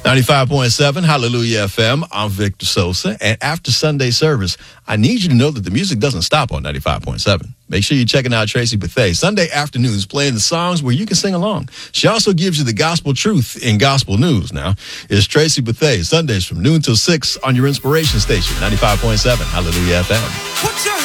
95.7 Hallelujah FM. I'm Victor Sosa. And after Sunday service, I need you to know that the music doesn't stop on 95.7. Make sure you're checking out Tracy Bethea Sunday afternoons, playing the songs where you can sing along. She also gives you the gospel truth in gospel news. Now, it's Tracy Bethea Sundays from noon till 6 on your inspiration station, 95.7 Hallelujah FM.